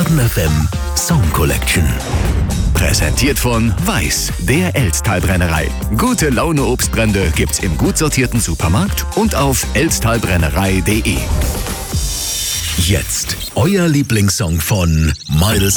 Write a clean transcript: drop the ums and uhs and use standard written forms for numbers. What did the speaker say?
Eden FM Song Collection. Präsentiert von Weiß, der Elsttalbrennerei. Gute Laune Obstbrände gibt's im gut sortierten Supermarkt und auf elsttalbrennerei.de. Jetzt euer Lieblingssong von Miles